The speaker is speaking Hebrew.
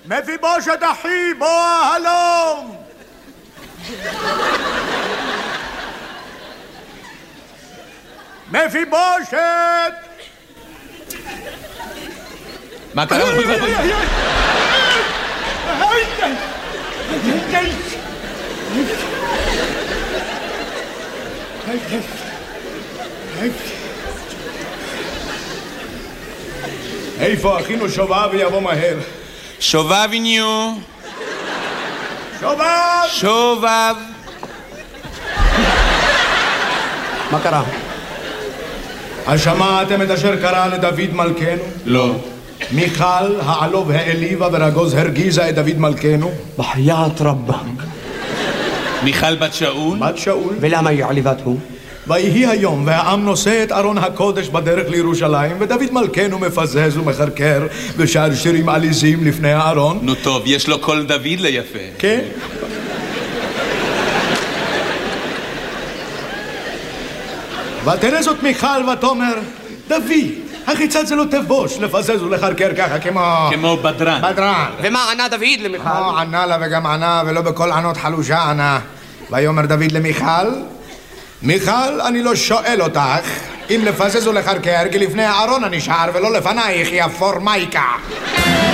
מפיבושת אחי, בוא הלום! מפיבושת! מה קרה? איפה אחינו שובב ויבוא מהר? שובביניו. שובב! שובב. מה קרה? השמעתם את אשר קרה לדוד מלכנו? לא. מיכל העלוב העליבה ורגוז הרגיזה את דוד מלכנו? בחיית רבה. מיכל בת שאול? בת שאול. ולמה היא עליבתו? ויהי היום והעם נושא את ארון הקודש בדרך לירושלים ודוד מלכנו מפזז ומחרקר ושר שירים עליזים לפני הארון. נו טוב, יש לו קול דוד ליפה. כן? ותראה זאת מיכל ותאמר דוד, החיצת זה לא תבוש לפזז ולחרקר ככה כמו בדרן. בדרן. ומה ענה דוד למיכל? ענה לה וגם ענה ולא בכל ענות חלושה ענה. ויאמר דוד למיכל, מיכל, אני לא שואל אותך אם לפזז ולחרקר כי לפני הארון אני שר ולא לפנייך יא פורמייקה.